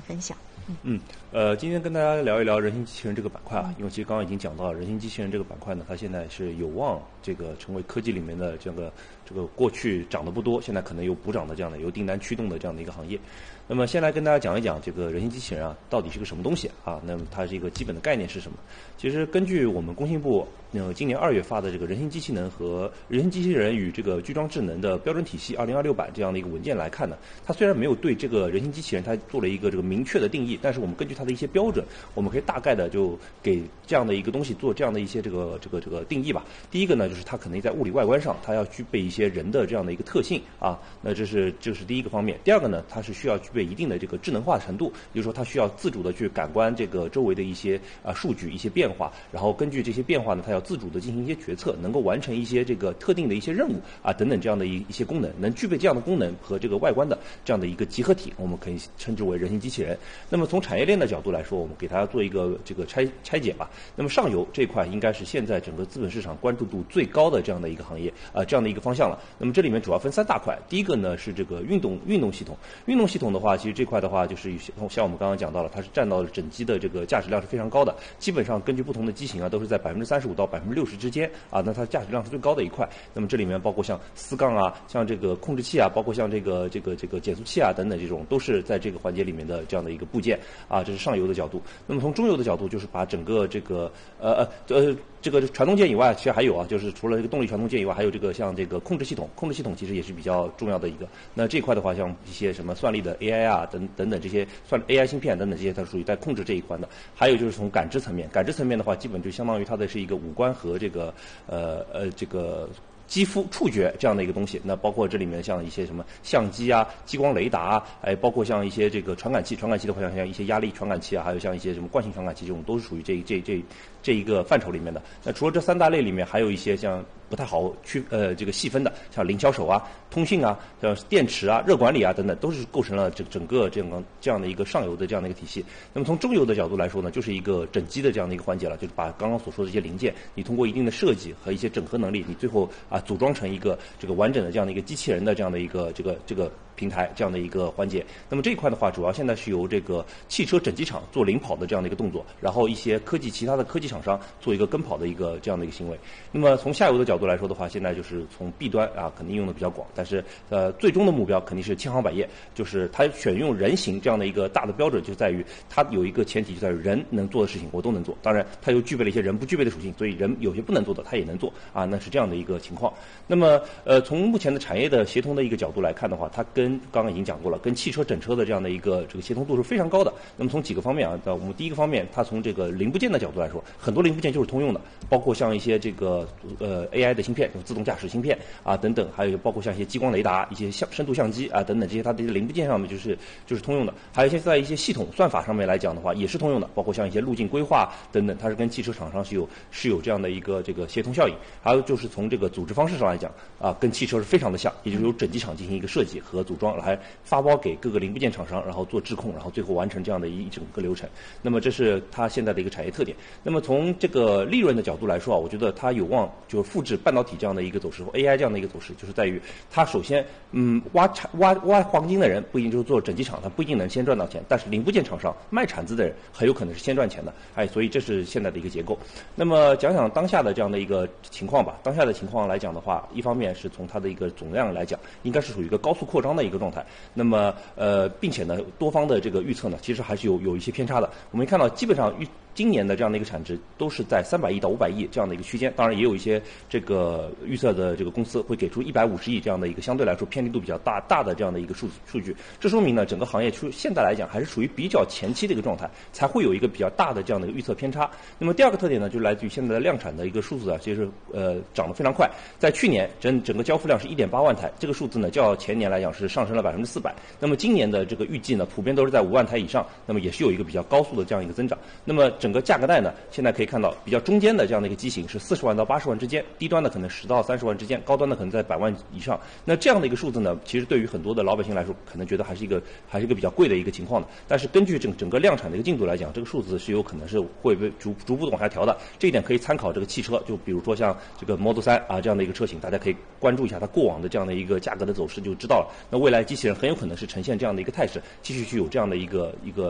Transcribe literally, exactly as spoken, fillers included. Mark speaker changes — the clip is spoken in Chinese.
Speaker 1: 分享。
Speaker 2: 嗯，呃，今天跟大家聊一聊人形机器人这个板块啊，因为其实刚刚已经讲到了，人形机器人这个板块呢，它现在是有望这个成为科技里面的这个这个过去涨得不多，现在可能有补涨的这样的由订单驱动的这样的一个行业。那么先来跟大家讲一讲这个人形机器人啊，到底是个什么东西啊？那么它这个基本的概念是什么？其实根据我们工信部呃今年二月发的这个人形机器人和人形机器人与这个居装智能的标准体系二零二六版这样的一个文件来看呢，它虽然没有对这个人形机器人它做了一个这个明确的定义，但是我们根据它的一些标准，我们可以大概的就给这样的一个东西做这样的一些这个这个这个定义吧。第一个呢，就是它可能在物理外观上，它要具备一些人的这样的一个特性啊，那这是这是第一个方面。第二个呢，它是需要具备一定的这个智能化程度，也就是说它需要自主的去感官这个周围的一些啊数据、一些变化，然后根据这些变化呢，它要自主的进行一些决策，能够完成一些这个特定的一些任务啊等等这样的一一些功能，能具备这样的功能和这个外观的这样的一个集合体，我们可以称之为人形机器人。那么从产业链的角度来说，我们给它做一个这个拆拆解吧。那么上游这一块应该是现在整个资本市场关注度最高的这样的一个行业啊、呃，这样的一个方向了。那么这里面主要分三大块，第一个呢是这个运动运动系统。运动系统的话，其实这块的话就是像我们刚刚讲到了，它是占到了整机的这个价值量是非常高的，基本上根据不同的机型啊，都是在百分之三十五到百分之六十之间啊，那它价值量是最高的一块。那么这里面包括像丝杠啊，像这个控制器啊，包括像这个这个这个减速器啊等等这种，都是在这个环节里面的这样的一个部件啊，这是上游的角度。那么从中游的角度，就是把整个这个呃呃呃这个传动件以外，其实还有啊，就是除了这个动力传动件以外，还有这个像这个控制系统，控制系统其实也是比较重要的一个。那这一块的话，像一些什么算力的 A I 啊等等等这些算 A I 芯片等等这些，它属于在控制这一环的。还有就是从感知层面，感知层面的话，基本就相当于它的是一个五官和这个呃呃这个肌肤触觉这样的一个东西，那包括这里面像一些什么相机啊、激光雷达啊，哎，包括像一些这个传感器，传感器的话像像一些压力传感器啊，还有像一些什么惯性传感器这种，都是属于这这这这一个范畴里面的。那除了这三大类里面，还有一些像不太好区呃这个细分的，像零销手啊、通信啊、像电池啊、热管理啊等等，都是构成了这整个这样这样的一个上游的这样的一个体系。那么从中游的角度来说呢，就是一个整机的这样的一个环节了，就是把刚刚所说的这些零件，你通过一定的设计和一些整合能力，你最后啊组装成一个这个完整的这样的一个机器人的这样的一个这个这个平台这样的一个环节。那么这一块的话，主要现在是由这个汽车整机厂做领跑的这样的一个动作，然后一些科技其他的科技厂商做一个跟跑的一个这样的一个行为。那么从下游的角度来说的话，现在就是从 B 端啊肯定用的比较广，但是呃最终的目标肯定是千行百业，就是它选用人形这样的一个大的标准，就在于它有一个前提，就在于人能做的事情我都能做，当然它又具备了一些人不具备的属性，所以人有些不能做的它也能做啊，那是这样的一个情况。那么呃从目前的产业的协同的一个角度来看的话，它跟刚刚已经讲过了，跟汽车整车的这样的一个这个协同度是非常高的。那么从几个方面啊，我们第一个方面，它从这个零部件的角度来说，很多零部件就是通用的，包括像一些这个呃 A I 的芯片，就是自动驾驶芯片啊等等，还有包括像一些激光雷达、一些相深度相机啊等等这些，它的零部件上面就是就是通用的。还有一些在一些系统算法上面来讲的话，也是通用的，包括像一些路径规划等等，它是跟汽车厂商是有是有这样的一个这个协同效应。还有就是从这个组织方式上来讲啊，跟汽车是非常的像，也就是由整机厂进行一个设计和组装，来发包给各个零部件厂商，然后做质控，然后最后完成这样的一整个流程。那么这是它现在的一个产业特点。那么从这个利润的角度来说啊，我觉得它有望就是复制半导体这样的一个走势或 A I 这样的一个走势，就是在于它首先嗯挖产挖挖黄金的人不一定就是做整机厂，他不一定能先赚到钱，但是零部件厂商卖铲子的人很有可能是先赚钱的，哎，所以这是现在的一个结构。那么讲讲当下的这样的一个情况吧。当下的情况来讲的话，一方面是从它的一个总量来讲，应该是属于一个高速扩张的一个状态。那么呃，并且呢，多方的这个预测呢，其实还是有有一些偏差的。我们看到，基本上预今年的这样的一个产值都是在三百亿到五百亿这样的一个区间，当然也有一些这个预测的这个公司会给出一百五十亿这样的一个相对来说偏离度比较大大的这样的一个数数据。这说明呢，整个行业出现在来讲还是属于比较前期的一个状态，才会有一个比较大的这样的一个预测偏差。那么第二个特点呢，就来自于现在的量产的一个数字啊，其实呃涨得非常快。在去年整整个交付量是一点八万台，这个数字呢较前年来讲是上升了百分之四百。那么今年的这个预计呢，普遍都是在五万台以上，那么也是有一个比较高速的这样一个增长。那么整个价格带呢，现在可以看到比较中间的这样的一个机型是四十万到八十万之间，低端的可能十到三十万之间，高端的可能在百万以上。那这样的一个数字呢，其实对于很多的老百姓来说，可能觉得还是一个还是一个比较贵的一个情况的。但是根据整整个量产的一个进度来讲，这个数字是有可能是会被逐逐步的往下调的。这一点可以参考这个汽车，就比如说像这个 Model 三啊这样的一个车型，大家可以关注一下它过往的这样的一个价格的走势，就知道了。那未来机器人很有可能是呈现这样的一个态势，继续具有这样的一个一个